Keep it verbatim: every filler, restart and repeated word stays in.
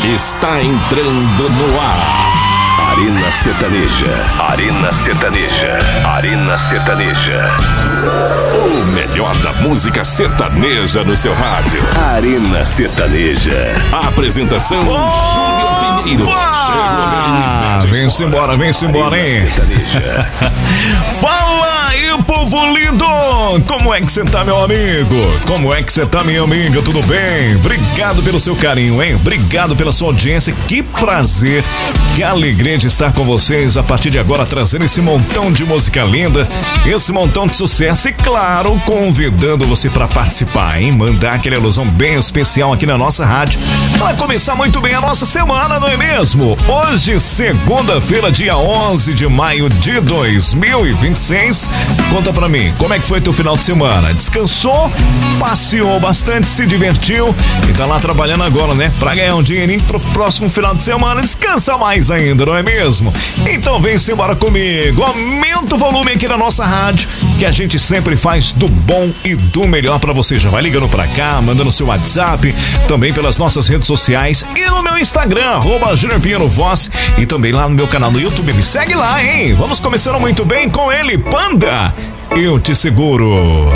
Está entrando no ar. Arena Sertaneja. Arena Sertaneja. Arena Sertaneja. O melhor da música sertaneja no seu rádio. Arena Sertaneja. A apresentação Júnior Pinheiro. Vem-se embora, vem-se embora, hein? Fala aí, povo lindo! Como é que você tá, meu amigo? Como é que você tá, minha amiga? Tudo bem? Obrigado pelo seu carinho, hein? Obrigado pela sua audiência. Que prazer, que alegria de estar com vocês a partir de agora, trazendo esse montão de música linda, esse montão de sucesso e, claro, convidando você para participar, hein? Mandar aquela alusão bem especial aqui na nossa rádio para começar muito bem a nossa semana, não é mesmo? Hoje, segunda-feira, dia onze de maio de dois mil e vinte e seis. Conta pra mim, como é que foi teu final de semana? Descansou? Passeou bastante, se divertiu e tá lá trabalhando agora, né? Pra ganhar um dinheirinho pro próximo final de semana. Descansa mais ainda, não é mesmo? Então vem-se embora comigo. Aumenta o volume aqui na nossa rádio, que a gente sempre faz do bom e do melhor pra você. Já vai ligando pra cá, mandando seu WhatsApp, também pelas nossas redes sociais e no meu Instagram, arroba Júnior Pinheiro Voz, e também lá no meu canal no YouTube. Me segue lá, hein? Vamos começando muito bem com ele, Panda. Eu te seguro.